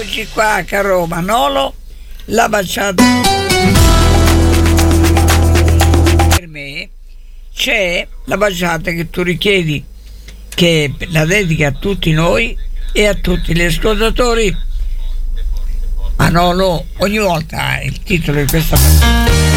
Eccoci qua, caro Manolo, la baciata per me. C'è la baciata che tu richiedi, che la dedica a tutti noi e a tutti gli ascoltatori. Manolo, ogni volta il titolo di questa baciata